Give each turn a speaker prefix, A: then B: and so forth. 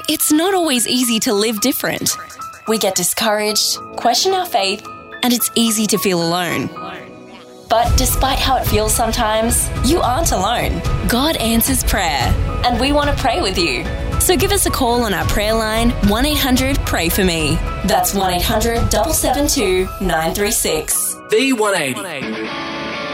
A: it's not always easy to live different. We get discouraged, question our faith, and it's easy to feel alone. But despite how it feels sometimes, you aren't alone. God answers prayer, and we want to pray with you. So give us a call on our prayer line, 1-800-PRAY-FOR-ME. That's 1-800-772-936.
B: V180.